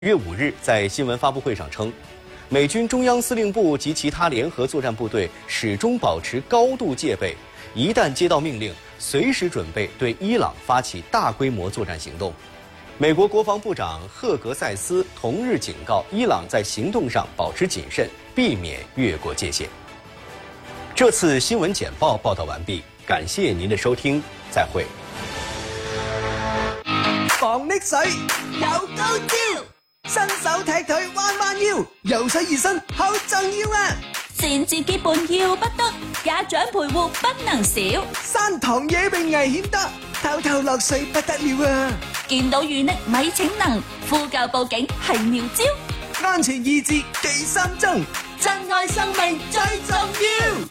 月5日在新闻发布会上称，美军中央司令部及其他联合作战部队始终保持高度戒备，一旦接到命令，随时准备对伊朗发起大规模作战行动。美国国防部长赫格塞斯同日警告伊朗在行动上保持谨慎，避免越过界限。这次新闻简报报道完毕，感謝您的收聽，再會。 防溺水有高招，新手踢腿彎彎腰，游水熱身好重要啊！ 擅自結伴要不得，家長陪護不能少。 山塘野泳危險多，偷偷落水不得了啊！ 見到遇溺咪逞能，呼救報警係妙招。 安全意志記心中，珍愛生命最重要。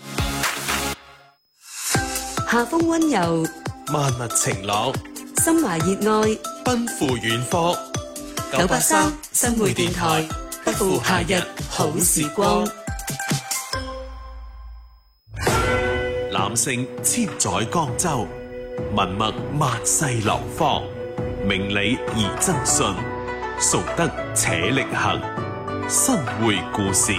夏風溫柔， 萬物晴朗， 心懷熱愛， 奔赴遠方。 983新會電台，不負夏日好時光。 男性千載江州，文墨萬世流芳，明理而爭信，崇德且力行。新會故事。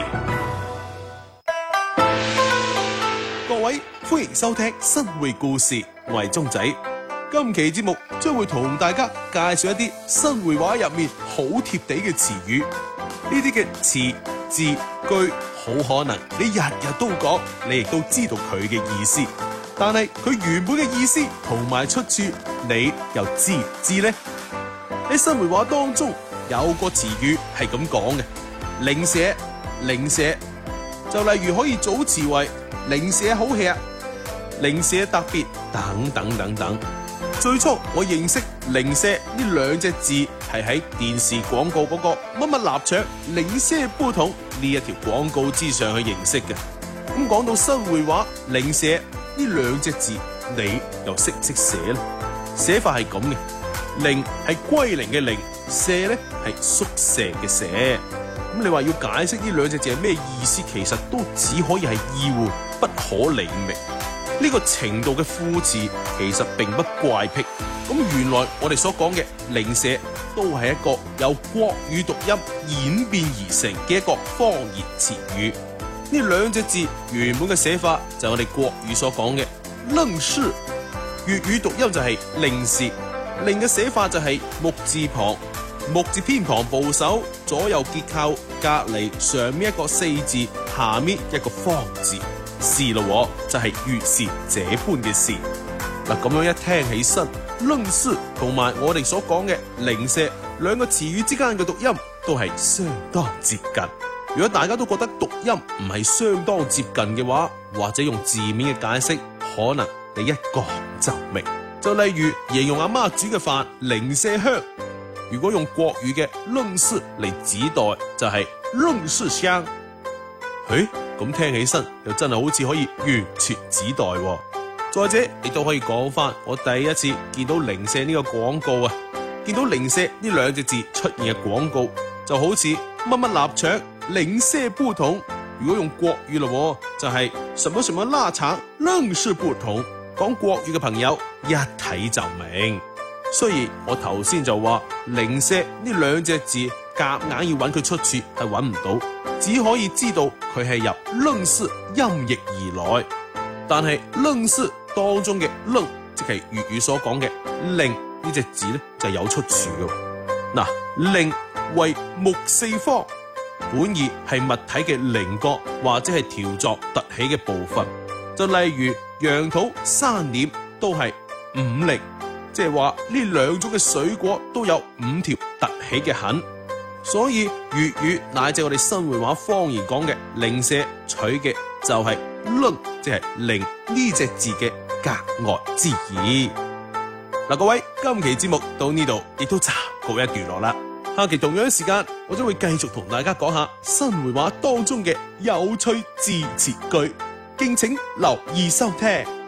各位歡迎收聽新會故事，我係鐘仔。今期節目將會同大家介紹一啲新會話入面好貼地嘅詞語。呢啲嘅詞字句好可能你日日都講，你亦都知道佢嘅意思，但係佢原本嘅意思同埋出處你又知唔知呢？喺新會話當中有個詞語係咁講嘅，零舍，零舍，就例如可以組詞為零舍好吃，零舍特別等等等等。最初我認識零舍呢兩隻字係喺電視廣告嗰個乜乜臘腸零舍煲桶呢一條廣告之上去認識嘅。咁講到新會話零舍呢兩隻字，你又識唔識寫呢？寫法係咁嘅，零係歸零嘅零，舍呢係宿舍嘅舍。咁你話要解釋呢兩隻字係咩意思，其實都只可以係意會不可理明。呢個程度嘅副詞其實並不怪僻。咁原來我哋所講嘅零舍都係一個由國語讀音演變而成嘅一個方言詞語。呢兩隻字原本嘅寫法就係我哋國語所講嘅愣是，粵語讀音就係令是。令嘅寫法就係木字旁，木字偏旁部首，左右結構，隔離上面一個四字，下面一個方字。是咯，就係如是這般嘅事。嗱，咁樣一聽起身，愣是同埋我哋所講嘅零舍兩個詞語之間嘅讀音都係相當接近。如果大家都覺得讀音唔係相當接近嘅話，或者用字面嘅解釋，可能你一講就明。就例如形容阿媽煮嘅飯零舍香，如果用國語嘅愣是嚟指代，就係愣是香。咁聽起身又真係好似可以完全指代喎。再者，亦都可以講翻我第一次見到零舍呢個廣告啊，見到零舍呢兩隻字出現嘅廣告，就好似乜乜臘腸零舍不同。如果用國語咯，就係什麼什麼臘腸愣是不同。講國語嘅朋友一睇就明。雖然我頭先就話零舍呢兩隻字夾硬要揾佢出處係揾唔到，只可以知道佢係由愣是音譯而來，但係愣是當中嘅愣，即係粵語所講嘅令呢隻字咧就有出處嘅。嗱，令為木四方，本意係物體嘅稜角或者係條狀凸起嘅部分，就例如楊桃、山稔都係五令，即係話呢兩種嘅水果都有5條凸起嘅痕。所以粵語乃至我哋新會話方言講嘅零舍取嘅就係愣，即係令呢隻字嘅格外之意。嗱，各位，今期節目到呢度亦都暫告一段落啦。下期同樣時間，我將會繼續同大家講下新會話當中嘅有趣字詞句，敬請留意收聽。